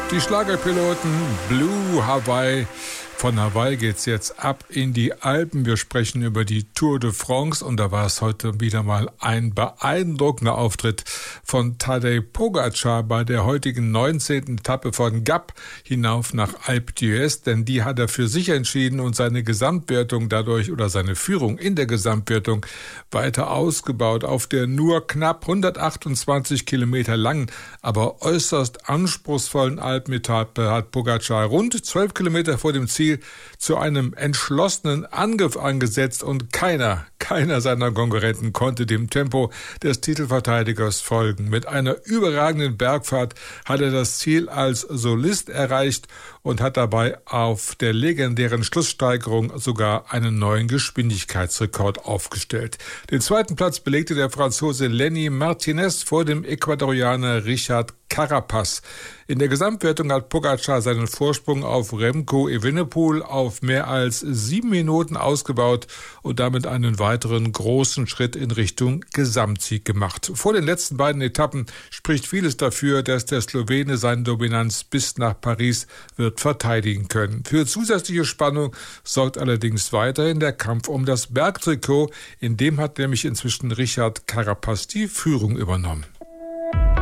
Die Schlagerpiloten Blue Hawaii. Von Hawaii geht's jetzt ab in die Alpen. Wir sprechen über die Tour de France und da war es heute wieder mal ein beeindruckender Auftritt von Tadej Pogačar bei der heutigen 19. Etappe von Gap hinauf nach Alpe d'Huez, denn die hat er für sich entschieden und seine Gesamtwertung dadurch oder seine Führung in der Gesamtwertung weiter ausgebaut. Auf der nur knapp 128 Kilometer langen, aber äußerst anspruchsvollen Alpenetappe hat Pogačar rund 12 Kilometer vor dem Ziel zu einem entschlossenen Angriff angesetzt und keiner seiner Konkurrenten konnte dem Tempo des Titelverteidigers folgen. Mit einer überragenden Bergfahrt hat er das Ziel als Solist erreicht und hat dabei auf der legendären Schlusssteigerung sogar einen neuen Geschwindigkeitsrekord aufgestellt. Den zweiten Platz belegte der Franzose Lenny Martinez vor dem Ecuadorianer Richard Carapaz. In der Gesamtwertung hat Pogačar seinen Vorsprung auf Remco Evenepoel auf mehr als 7 Minuten ausgebaut und damit einen weiteren großen Schritt in Richtung Gesamtsieg gemacht. Vor den letzten beiden Etappen spricht vieles dafür, dass der Slowene seine Dominanz bis nach Paris wird verteidigen können. Für zusätzliche Spannung sorgt allerdings weiterhin der Kampf um das Bergtrikot. In dem hat nämlich inzwischen Richard Carapaz die Führung übernommen.